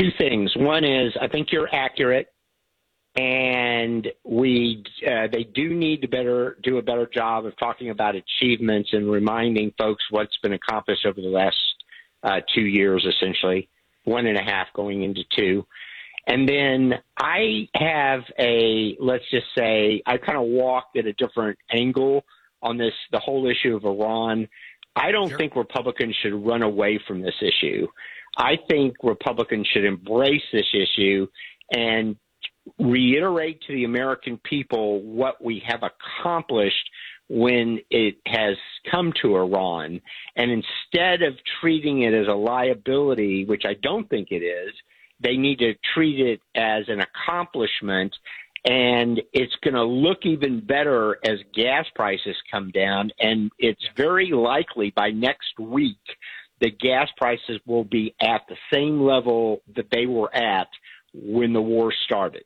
two things. One is I think you're accurate, and they do need to do a better job of talking about achievements and reminding folks what's been accomplished over the last 2 years, essentially, 1.5 going into 2. And then I have let's just say, I kind of walked at a different angle on the whole issue of Iran. I don't think Republicans should run away from this issue. I think Republicans should embrace this issue and reiterate to the American people what we have accomplished when it has come to Iran. And instead of treating it as a liability, which I don't think it is, they need to treat it as an accomplishment. And it's going to look even better as gas prices come down. And it's very likely by next week the gas prices will be at the same level that they were at when the war started.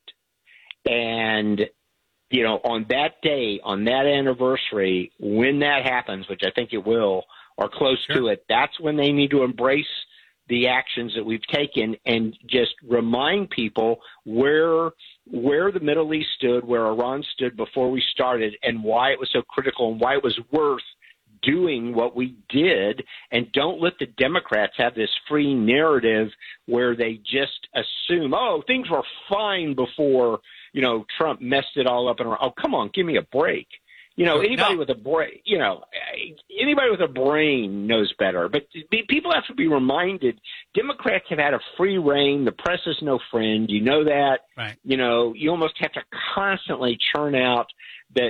And, you know, on that day, on that anniversary, when that happens, which I think it will, or close to it, that's when they need to embrace the actions that we've taken and just remind people where the Middle East stood, where Iran stood before we started, and why it was so critical and why it was worth doing what we did. And don't let the Democrats have this free narrative where they just assume, oh, things were fine before, you know, Trump messed it all up. And oh, come on, give me a break. You know, anybody with a brain, you know, anybody with a brain knows better. But people have to be reminded, Democrats have had a free reign. The press is no friend. You know that. Right. You know, you almost have to constantly churn out the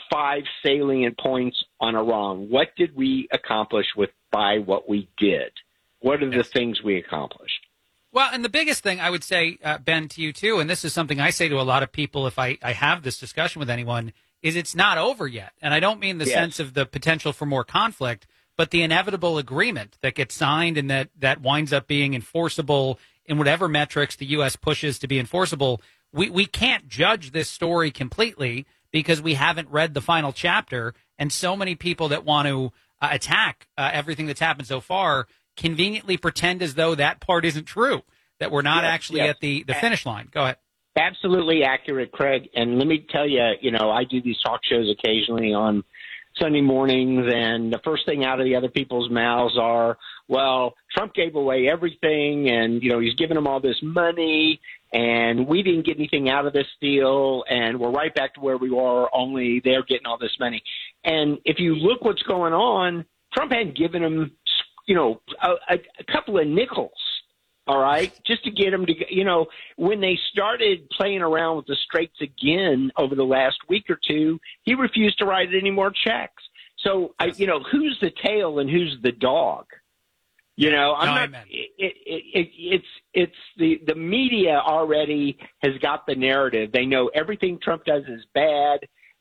5 salient points on Iran. What did we accomplish by what we did? What are the things we accomplished? Well, and the biggest thing I would say, Ben, to you too, and this is something I say to a lot of people if I have this discussion with anyone, is it's not over yet. And I don't mean the sense of the potential for more conflict, but the inevitable agreement that gets signed and that winds up being enforceable in whatever metrics the U.S. pushes to be enforceable. We can't judge this story completely because we haven't read the final chapter. And so many people that want to attack everything that's happened so far conveniently pretend as though that part isn't true, that we're not actually at the finish line. Go ahead. Absolutely accurate, Craig. And let me tell you, you know, I do these talk shows occasionally on Sunday mornings, and the first thing out of the other people's mouths are, well, Trump gave away everything, and, you know, he's giving them all this money, and we didn't get anything out of this deal, and we're right back to where we were, only they're getting all this money. And if you look what's going on, Trump hadn't given them, you know, a couple of nickels. All right, just to get them to, you know, when they started playing around with the straits again over the last week or two, he refused to write any more checks. So, you know, who's the tail and who's the dog? You know, it's the media already has got the narrative. They know everything Trump does is bad.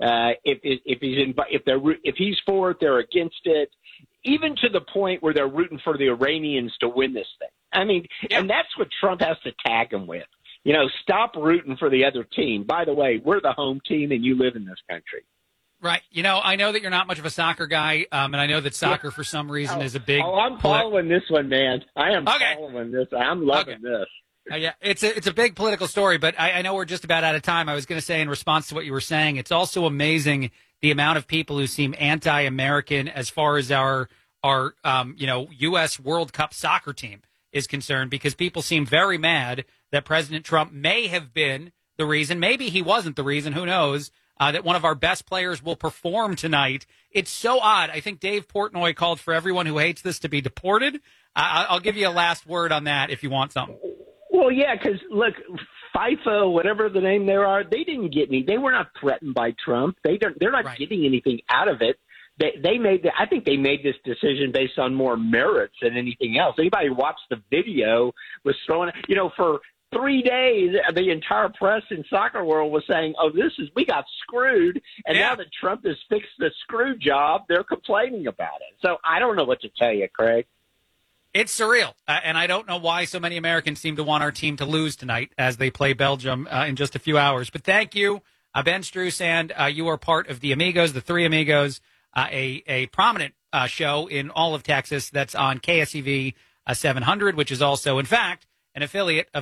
If he's for it, they're against it. Even to the point where they're rooting for the Iranians to win this thing. I mean, and that's what Trump has to tag them with. You know, stop rooting for the other team. By the way, we're the home team and you live in this country. Right. You know, I know that you're not much of a soccer guy, and I know that soccer for some reason is a big... Oh, I'm following this one, man. I am following this. I'm loving this. Yeah, it's a big political story, but I know we're just about out of time. I was going to say in response to what you were saying, it's also amazing the amount of people who seem anti-American as far as our U.S. World Cup soccer team is concerned, because people seem very mad that President Trump may have been the reason, maybe he wasn't the reason, who knows, that one of our best players will perform tonight. It's so odd. I think Dave Portnoy called for everyone who hates this to be deported. I'll give you a last word on that if you want something. Well, yeah, because, look, FIFA, whatever the name they are, they didn't get any. They were not threatened by Trump. They're not getting anything out of it. I think they made this decision based on more merits than anything else. Anybody who watched the video was throwing, you know, for 3 days, the entire press in soccer world was saying, oh, we got screwed. And now that Trump has fixed the screw job, they're complaining about it. So I don't know what to tell you, Craig. It's surreal. And I don't know why so many Americans seem to want our team to lose tonight as they play Belgium in just a few hours. But thank you, Ben Strusand. You are part of the Amigos, the Three Amigos. A prominent show in all of Texas that's on KSEV 700, which is also, in fact, an affiliate of